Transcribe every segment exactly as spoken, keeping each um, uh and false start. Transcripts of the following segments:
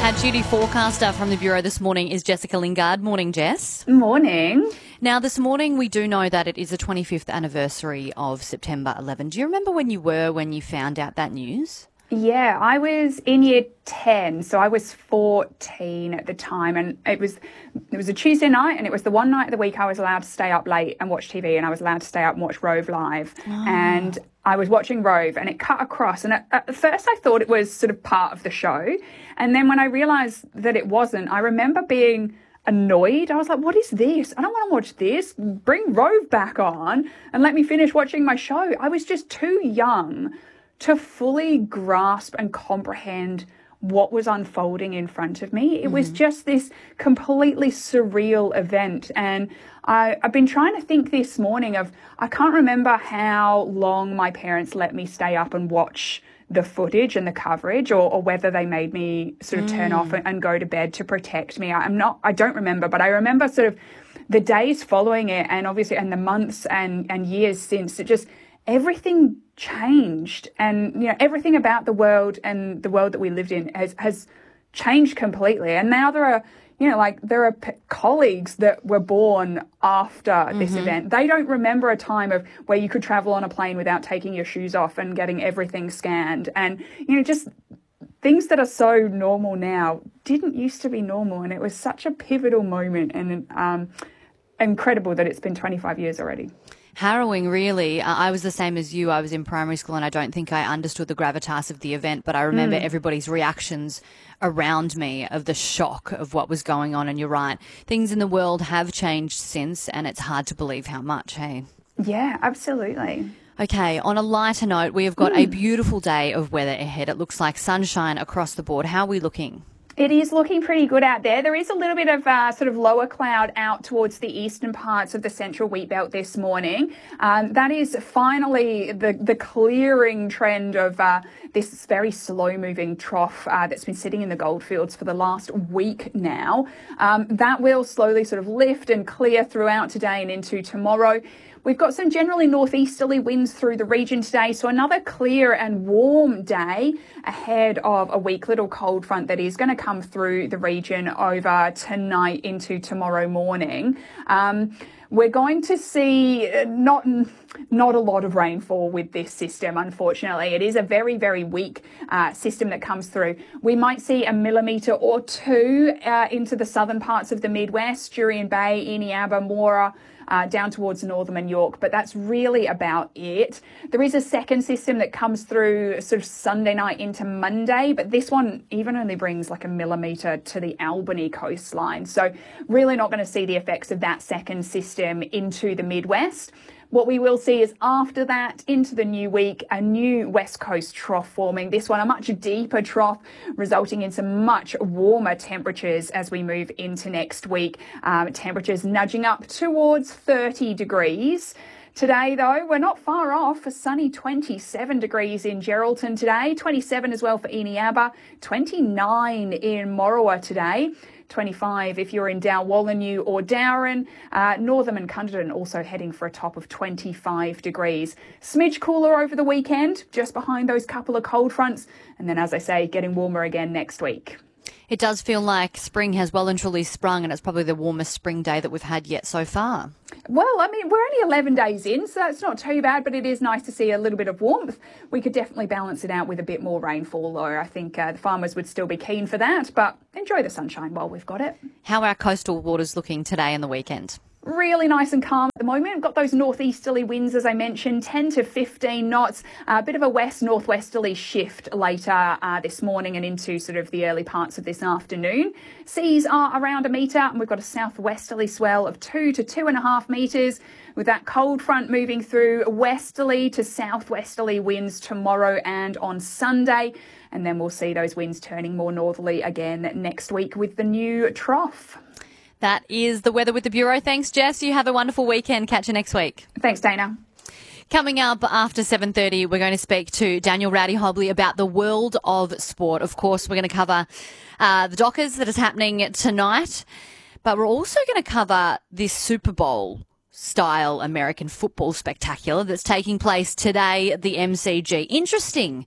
Our duty forecaster from the Bureau this morning is Jessica Lingard. Morning, Jess. Morning. Now, this morning we do know that it is the twenty-fifth anniversary of September eleventh. Do you remember when you were when you found out that news? Yeah, I was in year ten, so I was fourteen at the time, and it was it was a Tuesday night, and it was the one night of the week I was allowed to stay up late and watch T V, and I was allowed to stay up and watch Rove live. Oh. And I was watching Rove, and it cut across, and at, at first I thought it was sort of part of the show, and then when I realised that it wasn't, I remember being annoyed. I was like, what is this? I don't want to watch this. Bring Rove back on and let me finish watching my show. I was just too young to fully grasp and comprehend what was unfolding in front of me. It mm-hmm. was just this completely surreal event. And I, I've been trying to think this morning of, I can't remember how long my parents let me stay up and watch the footage and the coverage, or, or whether they made me sort of mm. turn off and, and go to bed to protect me. I'm not, I don't remember, but I remember sort of the days following it, and obviously, and the months and, and years since, it just, everything changed, and you know, everything about the world and the world that we lived in has has changed completely. And now there are, you know, like there are p- colleagues that were born after mm-hmm. this event. They don't remember a time of where you could travel on a plane without taking your shoes off and getting everything scanned, and you know, just things that are so normal now didn't used to be normal. And it was such a pivotal moment, and um, incredible that it's been twenty-five years already. Harrowing, really. Uh, I was the same as you. I was in primary school, and I don't think I understood the gravitas of the event, but I remember mm. everybody's reactions around me of the shock of what was going on. And you're right, things in the world have changed since, and it's hard to believe how much, hey? Yeah, absolutely. Okay, on a lighter note, we have got mm. a beautiful day of weather ahead. It looks like sunshine across the board. How are we looking? It is looking pretty good out there. There is a little bit of uh, sort of lower cloud out towards the eastern parts of the central wheat belt this morning. Um, that is finally the, the clearing trend of uh, this very slow-moving trough uh, that's been sitting in the goldfields for the last week now. Um, that will slowly sort of lift and clear throughout today and into tomorrow. We've got some generally northeasterly winds through the region today, so another clear and warm day ahead of a weak little cold front that is going to come through the region over tonight into tomorrow morning. Um, we're going to see not not a lot of rainfall with this system, unfortunately. It is a very, very weak uh, system that comes through. We might see a millimetre or two uh, into the southern parts of the Midwest, Jurien Bay, Eneabba, Mora, Uh, down towards Northern and York, but that's really about it. There is a second system that comes through sort of Sunday night into Monday, but this one even only brings like a millimetre to the Albany coastline. So really not going to see the effects of that second system into the Midwest. What we will see is after that, into the new week, a new west coast trough forming. This one, a much deeper trough, resulting in some much warmer temperatures as we move into next week. Um, temperatures nudging up towards thirty degrees. Today, though, we're not far off. A sunny twenty-seven degrees in Geraldton today, twenty-seven as well for Eneabba, twenty-nine in Morawa today. twenty-five if you're in Dalwallinu or Dowran. Uh, Northam and Cunderdin also heading for a top of twenty-five degrees. Smidge cooler over the weekend, just behind those couple of cold fronts. And then, as I say, getting warmer again next week. It does feel like spring has well and truly sprung, and it's probably the warmest spring day that we've had yet so far. Well, I mean, we're only eleven days in, so it's not too bad, but it is nice to see a little bit of warmth. We could definitely balance it out with a bit more rainfall, though. I think uh, the farmers would still be keen for that, but enjoy the sunshine while we've got it. How are our coastal waters looking today and the weekend? Really nice and calm at the moment. We've got those northeasterly winds, as I mentioned, ten to fifteen knots. A uh, bit of a west-northwesterly shift later uh, this morning and into sort of the early parts of this afternoon. Seas are around a metre, and we've got a southwesterly swell of two to two and a half metres, with that cold front moving through westerly to southwesterly winds tomorrow and on Sunday. And then we'll see those winds turning more northerly again next week with the new trough. That is the weather with the Bureau. Thanks, Jess. You have a wonderful weekend. Catch you next week. Thanks, Dana. Coming up after seven thirty, we're going to speak to Daniel Rowdy-Hobley about the world of sport. Of course, we're going to cover uh, the Dockers that is happening tonight, but we're also going to cover this Super Bowl style American football spectacular that's taking place today at the M C G. Interesting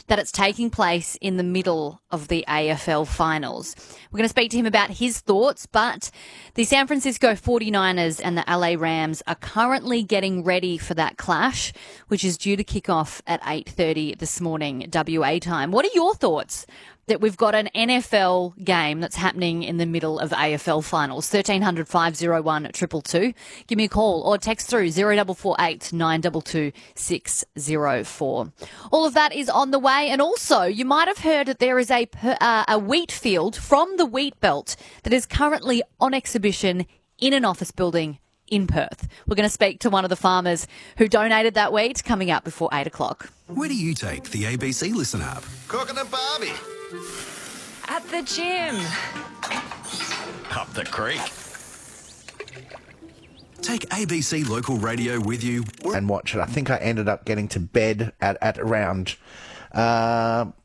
that it's taking place in the middle of the A F L finals. We're going to speak to him about his thoughts, but the San Francisco forty-niners and the L A Rams are currently getting ready for that clash, which is due to kick off at eight thirty this morning, W A time. What are your thoughts that we've got an N F L game that's happening in the middle of A F L finals? thirteen hundred, five oh one, two two two. Give me a call or text through zero four four eight, nine two two, six zero four. All of that is on the way. And also, you might have heard that there is a, uh, a wheat field from the Wheat Belt that is currently on exhibition in an office building in Perth. We're going to speak to one of the farmers who donated that wheat coming up before eight o'clock. Where do you take the A B C Listen app? Cooking a barbie. At the gym. Up the creek. Take A B C Local Radio with you and watch it. I think I ended up getting to bed at, at around uh,